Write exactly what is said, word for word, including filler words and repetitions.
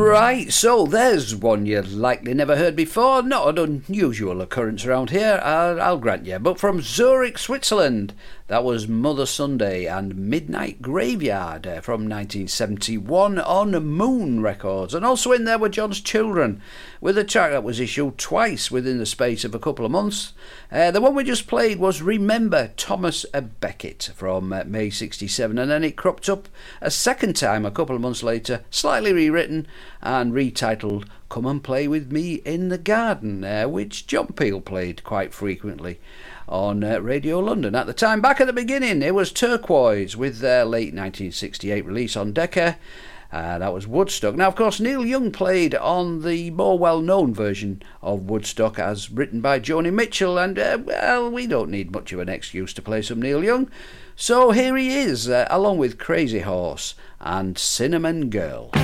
Right, so there's one you've likely never heard before. Not an unusual occurrence around here, I'll, I'll grant you. But from Zurich, Switzerland, that was Mother Sunday and Midnight Graveyard uh, from nineteen seventy-one on Moon Records. And also in there were John's Children, with a track that was issued twice within the space of a couple of months. Uh, the one we just played was Remember Thomas Becket from uh, May sixty-seven, and then it cropped up a second time a couple of months later, slightly rewritten and retitled Come and Play With Me in the Garden, uh, which John Peel played quite frequently on uh, Radio London at the time. Back at the beginning, it was Turquoise with their late nineteen sixty-eight release on Decca. Uh, that was Woodstock. Now, of course, Neil Young played on the more well-known version of Woodstock as written by Joni Mitchell, and, uh, well, we don't need much of an excuse to play some Neil Young. So here he is, uh, along with Crazy Horse and Cinnamon Girl.